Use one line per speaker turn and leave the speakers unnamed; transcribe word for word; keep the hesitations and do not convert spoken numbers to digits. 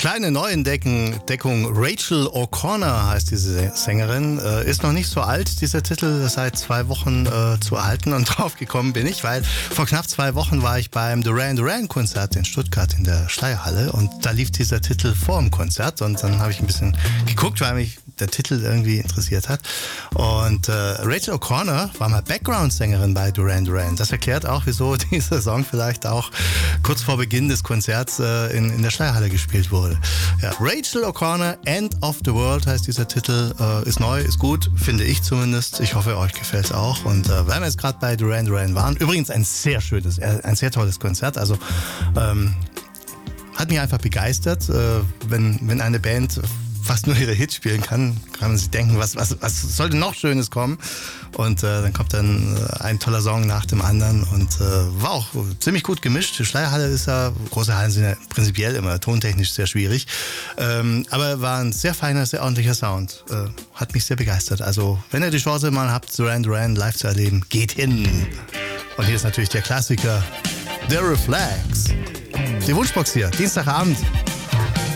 kleine Neuentdeckung, Deckung Rachel O'Connor heißt diese Sängerin. Äh, ist noch nicht so alt, dieser Titel, seit zwei Wochen äh, zu erhalten. Und drauf gekommen bin ich, weil vor knapp zwei Wochen war ich beim Duran Duran Konzert in Stuttgart in der Schleierhalle. Und da lief dieser Titel vor dem Konzert. Und dann habe ich ein bisschen geguckt, weil mich der Titel irgendwie interessiert hat. Und äh, Rachel O'Connor war mal Background-Sängerin bei Duran Duran. Das erklärt auch, wieso dieser Song vielleicht auch kurz vor Beginn des Konzerts äh, in, in der Schleierhalle gespielt wurde. Ja, Rachel O'Connor, End of the World heißt dieser Titel. Äh, ist neu, ist gut, finde ich zumindest. Ich hoffe, euch gefällt es auch. Und äh, weil wir jetzt gerade bei Duran Duran waren, übrigens ein sehr schönes, ein sehr tolles Konzert. Also ähm, hat mich einfach begeistert, äh, wenn, wenn eine Band fast nur ihre Hits spielen kann, kann man sich denken, was, was, was soll denn noch Schönes kommen? Und äh, dann kommt dann äh, ein toller Song nach dem anderen und äh, war auch ziemlich gut gemischt. Die Schleierhalle ist ja, große Hallen sind ja prinzipiell immer tontechnisch sehr schwierig, ähm, aber war ein sehr feiner, sehr ordentlicher Sound. Äh, hat mich sehr begeistert. Also, wenn ihr die Chance mal habt, Duran Duran live zu erleben, geht hin. Und hier ist natürlich der Klassiker, The Reflex. Die Wunschbox hier, Dienstagabend.